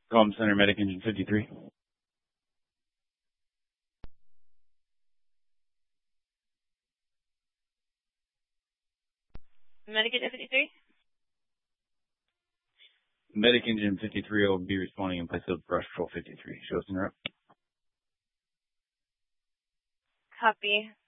Comm Center, Medic Engine 53. Medic Engine 53? Medic Engine 53 will be responding in place of Brush Patrol 53. Show us in route. Copy.